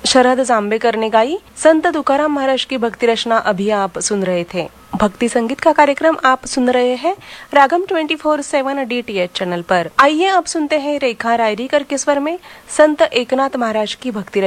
शरद जाम्बेकर ने गाई। संत तुकाराम महाराज की भक्ति रचना अभी आप सुन रहे थे। भक्ति संगीत का कार्यक्रम आप सुन रहे हैं रागम 24/7 DTH चैनल पर। आइए अब सुनते हैं रेखा रायरीकर के स्वर में संत एकनाथ महाराज की भक्ति